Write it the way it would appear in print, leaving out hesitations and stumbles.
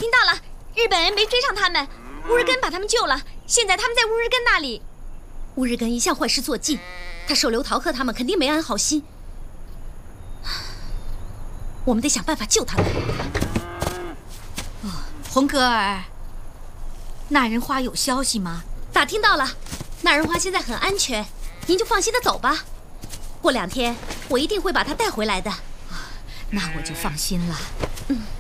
听到了，日本人没追上他们，乌日根把他们救了，现在他们在乌日根那里。乌日根一向坏事做尽，他收留逃课，他们肯定没安好心。我们得想办法救他们。 红哥儿，那人花有消息吗？ 打听到了，那人花现在很安全，您就放心的走吧。过2天我一定会把他带回来的。 那我就放心了。